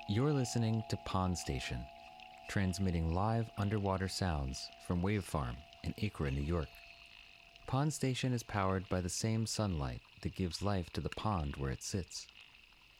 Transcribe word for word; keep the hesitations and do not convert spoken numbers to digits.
You're listening to Pond Station, transmitting live underwater sounds from Wave Farm in Acra, New York. Pond Station is powered by the same sunlight that gives life to the pond where it sits.